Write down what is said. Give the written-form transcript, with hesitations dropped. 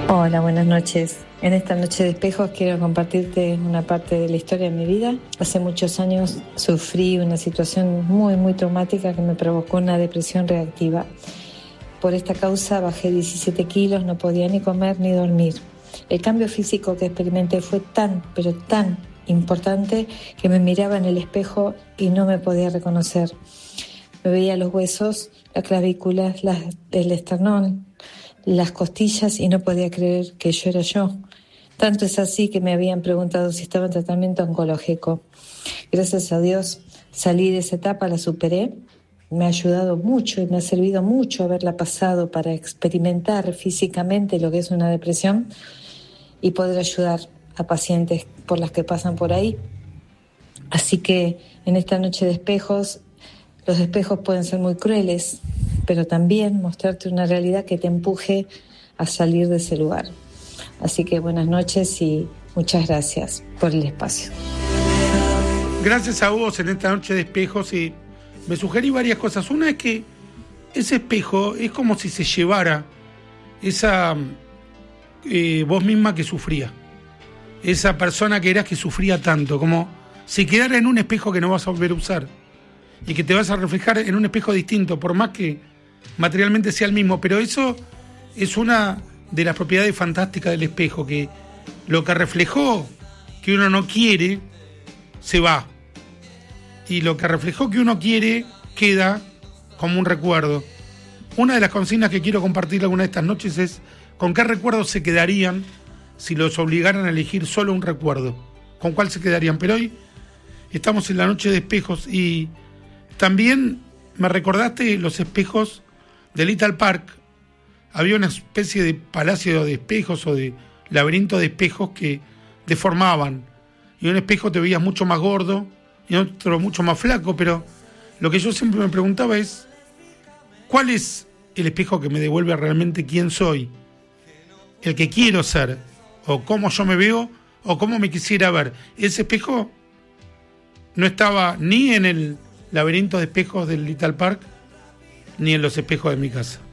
Hola, buenas noches. En esta noche de espejos quiero compartirte una parte de la historia de mi vida. Hace muchos años sufrí una situación muy traumática que me provocó una depresión reactiva. Por esta causa bajé 17 kilos, no podía ni comer ni dormir. El cambio físico que experimenté fue tan importante que me miraba en el espejo y no me podía reconocer. Me veía los huesos, la clavícula, el esternón, las costillas y no podía creer que yo era yo. Tanto es así que me habían preguntado si estaba en tratamiento oncológico. Gracias a Dios salí de esa etapa, la superé. Me ha ayudado mucho y me ha servido mucho haberla pasado para experimentar físicamente lo que es una depresión y poder ayudar a pacientes por las que pasan por ahí. Así que en esta noche de espejos, los espejos pueden ser muy crueles, pero también mostrarte una realidad que te empuje a salir de ese lugar. Así que buenas noches y muchas gracias por el espacio. Gracias a vos en esta noche de espejos y me sugerí varias cosas. Una es que ese espejo es como si se llevara esa vos misma que sufría, esa persona que eras que sufría tanto, como si quedara en un espejo que no vas a volver a usar y que te vas a reflejar en un espejo distinto, por más que materialmente sea el mismo. Pero eso es una de las propiedades fantásticas del espejo, que lo que reflejó que uno no quiere se va y lo que reflejó que uno quiere queda como un recuerdo. Una de las consignas que quiero compartir alguna de estas noches es ¿con qué recuerdos se quedarían si los obligaran a elegir solo un recuerdo? ¿Con cuál se quedarían? Pero hoy estamos en la noche de espejos y también me recordaste los espejos de Little Park. Había una especie de palacio de espejos o de laberinto de espejos que deformaban. Y en un espejo te veías mucho más gordo y en otro mucho más flaco, pero lo que yo siempre me preguntaba es ¿cuál es el espejo que me devuelve realmente quién soy? El que quiero ser, o cómo yo me veo, o cómo me quisiera ver. Ese espejo no estaba ni en el laberinto de espejos del Little Park, ni en los espejos de mi casa.